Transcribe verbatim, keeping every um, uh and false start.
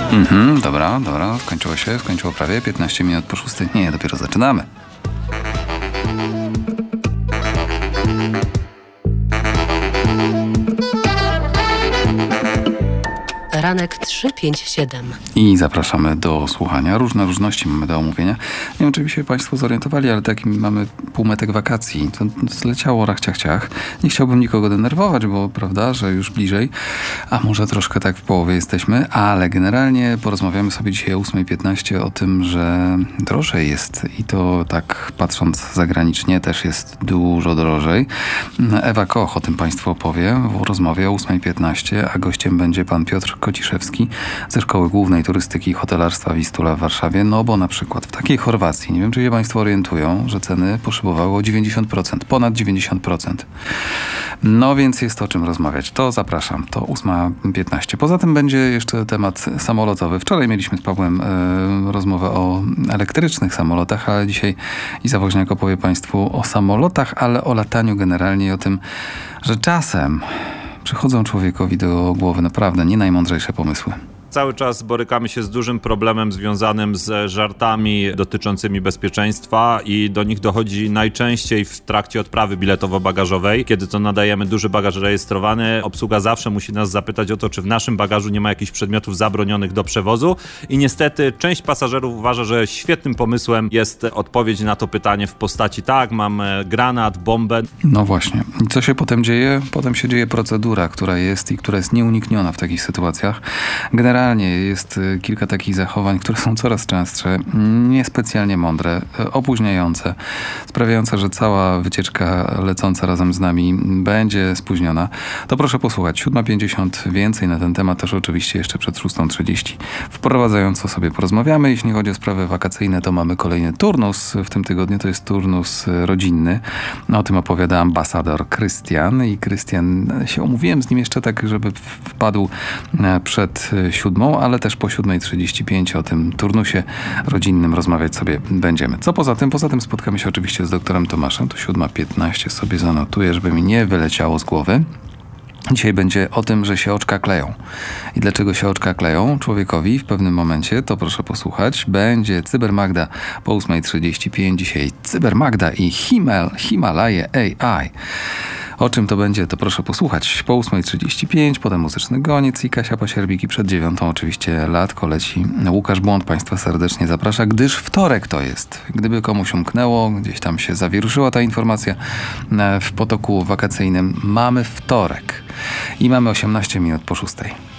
Mhm, dobra, dobra, skończyło się, skończyło prawie piętnaście minut po szóstej. Nie, dopiero zaczynamy. Ranek trzysta pięćdziesiąt siedem. I zapraszamy do słuchania. Różne różności mamy do omówienia. Nie wiem, czy by się Państwo zorientowali, ale taki mamy półmetek wakacji. To zleciało rachciach ciach. Nie chciałbym nikogo denerwować, bo prawda, że już bliżej, a może troszkę tak w połowie jesteśmy, ale generalnie porozmawiamy sobie dzisiaj o ósma piętnaście o tym, że drożej jest i to tak patrząc zagranicznie też jest dużo drożej. Ewa Koch o tym Państwu opowie w rozmowie o ósma piętnaście, a gościem będzie pan Piotr Kociszewski ze Szkoły Głównej Turystyki i Hotelarstwa Wistula w Warszawie. No bo na przykład w takiej Chorwacji, nie wiem czy się Państwo orientują, że ceny poszybowały o dziewięćdziesiąt procent, ponad dziewięćdziesiąt procent. No więc jest o czym rozmawiać. To zapraszam, to ósma piętnaście. Poza tym będzie jeszcze temat samolotowy. Wczoraj mieliśmy z Pawłem e, rozmowę o elektrycznych samolotach, ale dzisiaj Iza Woźniak opowie Państwu o samolotach, ale o lataniu generalnie i o tym, że czasem przychodzą człowiekowi do głowy naprawdę nie najmądrzejsze pomysły. Cały czas borykamy się z dużym problemem związanym z żartami dotyczącymi bezpieczeństwa i do nich dochodzi najczęściej w trakcie odprawy biletowo-bagażowej. Kiedy to nadajemy duży bagaż rejestrowany, obsługa zawsze musi nas zapytać o to, czy w naszym bagażu nie ma jakichś przedmiotów zabronionych do przewozu i niestety część pasażerów uważa, że świetnym pomysłem jest odpowiedź na to pytanie w postaci tak, mam granat, bombę. No właśnie. I co się potem dzieje? Potem się dzieje procedura, która jest i która jest nieunikniona w takich sytuacjach. Generalnie jest kilka takich zachowań, które są coraz częstsze, niespecjalnie mądre, opóźniające, sprawiające, że cała wycieczka lecąca razem z nami będzie spóźniona. To proszę posłuchać. siódma pięćdziesiąt, więcej na ten temat też oczywiście jeszcze przed szósta trzydzieści. Wprowadzająco sobie porozmawiamy. Jeśli chodzi o sprawy wakacyjne, to mamy kolejny turnus. W tym tygodniu to jest turnus rodzinny. O tym opowiada ambasador Krystian i Krystian, się umówiłem z nim jeszcze tak, żeby wpadł przed siódmą, ale też po siódma trzydzieści pięć o tym turnusie rodzinnym rozmawiać sobie będziemy. Co poza tym? Poza tym spotkamy się oczywiście z doktorem Tomaszem. To siódma piętnaście sobie zanotuję, żeby mi nie wyleciało z głowy. Dzisiaj będzie o tym, że się oczka kleją. I dlaczego się oczka kleją człowiekowi w pewnym momencie, to proszę posłuchać. Będzie Cybermagda po ósma trzydzieści pięć. Dzisiaj Cybermagda i Himal, Himalaje A I. O czym to będzie, to proszę posłuchać. Po ósma trzydzieści pięć, potem muzyczny goniec i Kasia Pasierbik i przed dziewiątą oczywiście latko leci. Łukasz Błąd Państwa serdecznie zaprasza, gdyż wtorek to jest. Gdyby komuś umknęło, gdzieś tam się zawieruszyła ta informacja w potoku wakacyjnym, mamy wtorek i mamy osiemnaście minut po szóstej.